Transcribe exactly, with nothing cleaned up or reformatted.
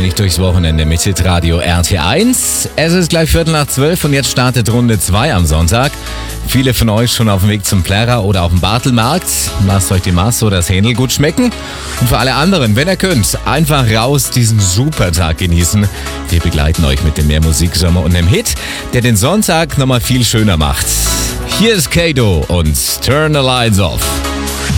nicht durchs Wochenende mit Hitradio R T eins. Es ist gleich Viertel nach zwölf und jetzt startet Runde zwei am Sonntag. Viele von euch schon auf dem Weg zum Plärrer oder auf dem Bartelmarkt. Lasst euch die Masse oder das Händel gut schmecken. Und für alle anderen, wenn ihr könnt, einfach raus diesen super Tag genießen. Wir begleiten euch mit dem Mehr Musiksommer und einem Hit, der den Sonntag nochmal viel schöner macht. Hier ist Kato und Turn the Lights Off.